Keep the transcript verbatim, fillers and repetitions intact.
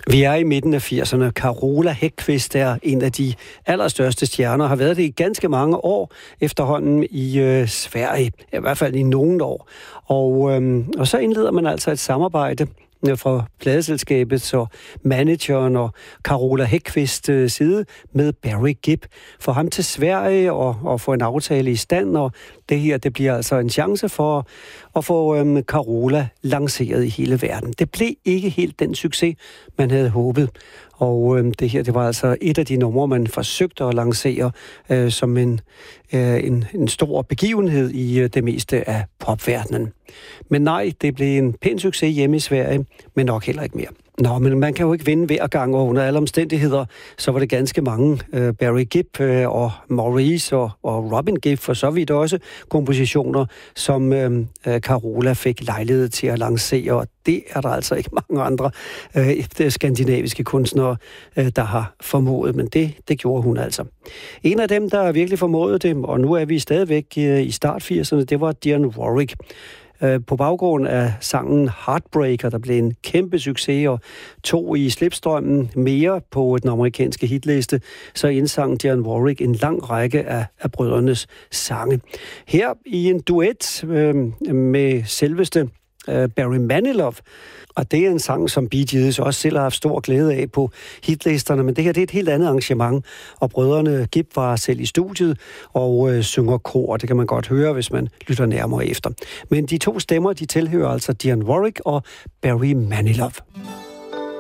Vi er i midten af firserne. Carola Häggkvist er en af de allerstørste stjerner, har været det i ganske mange år efterhånden i øh, Sverige, i hvert fald i nogle år. Og, øh, og så indleder man altså et samarbejde fra pladeselskabet og manageren og Carola Häggkvists side med Barry Gibb. For ham til Sverige og, og få en aftale i stand, og det her, det bliver altså en chance for at få øhm, Carola lanceret i hele verden. Det blev ikke helt den succes, man havde håbet. Og øhm, det her, det var altså et af de numre, man forsøgte at lancere øh, som en, øh, en, en stor begivenhed i øh, det meste af popverdenen. Men nej, det blev en pæn succes hjemme i Sverige, men nok heller ikke mere. Nå, men man kan jo ikke vinde hver gang, og under alle omstændigheder, så var det ganske mange, uh, Barry Gibb uh, og Maurice og, og Robin Gibb, for så vidt også kompositioner, som uh, Carola fik lejlighed til at lancere, og det er der altså ikke mange andre uh, skandinaviske kunstnere, uh, der har formået, men det, det gjorde hun altså. En af dem, der virkelig formåede det, og nu er vi stadigvæk uh, i start firserne, det var Dionne Warwick. På baggrund af sangen Heartbreaker, der blev en kæmpe succes og tog i slipstrømmen mere på den amerikanske hitliste, så indsang Dionne Warwick en lang række af, af brødrenes sange. Her i en duet øh, med selveste øh, Barry Manilow, og det er en sang, som Bee Gees også selv har haft stor glæde af på hitlisterne, men det her det er et helt andet arrangement, og brødrene Gibb var selv i studiet og øh, synger kor, det kan man godt høre, hvis man lytter nærmere efter. Men de to stemmer, de tilhører altså Dionne Warwick og Barry Manilow.